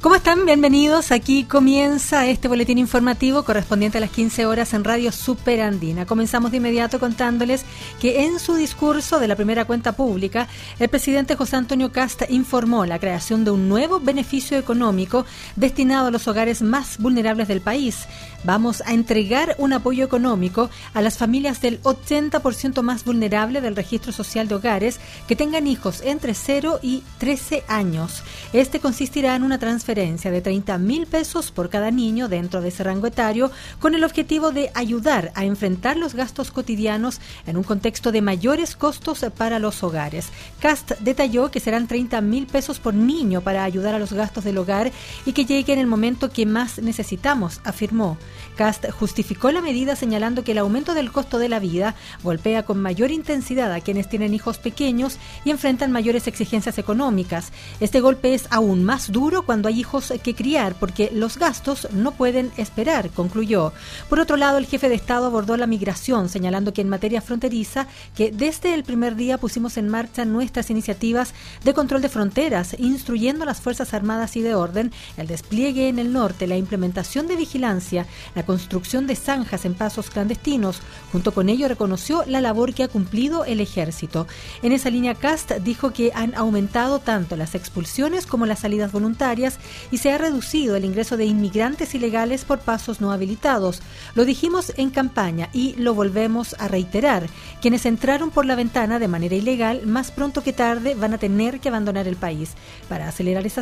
¿Cómo están? Bienvenidos. Aquí comienza este boletín informativo correspondiente a las 15 horas en Radio Superandina. Comenzamos de inmediato contándoles que en su discurso de la primera cuenta pública, el presidente José Antonio Kast informó la creación de un nuevo beneficio económico destinado a los hogares más vulnerables del país. Vamos a entregar un apoyo económico a las familias del 80% más vulnerable del registro social de hogares que tengan hijos entre 0 y 13 años. Este consistirá en una transferencia de 30.000 pesos por cada niño dentro de ese rango etario, con el objetivo de ayudar a enfrentar los gastos cotidianos en un contexto de mayores costos para los hogares. Kast detalló que serán 30.000 pesos por niño para ayudar a los gastos del hogar y que llegue en el momento que más necesitamos, afirmó. Kast justificó la medida señalando que el aumento del costo de la vida golpea con mayor intensidad a quienes tienen hijos pequeños y enfrentan mayores exigencias económicas. Este golpe es aún más duro cuando hay hijos que criar, porque los gastos no pueden esperar, concluyó. Por otro lado, el jefe de Estado abordó la migración, señalando que en materia fronteriza, que desde el primer día pusimos en marcha nuestras iniciativas de control de fronteras, instruyendo a las Fuerzas Armadas y de Orden el despliegue en el norte, la implementación de vigilancia, la construcción de zanjas en pasos clandestinos. Junto con ello reconoció la labor que ha cumplido el Ejército. En esa línea, Kast dijo que han aumentado tanto las expulsiones como las salidas voluntarias y se ha reducido el ingreso de inmigrantes ilegales por pasos no habilitados. Lo dijimos en campaña y lo volvemos a reiterar. Quienes entraron por la ventana de manera ilegal, más pronto que tarde van a tener que abandonar el país. Para acelerar esa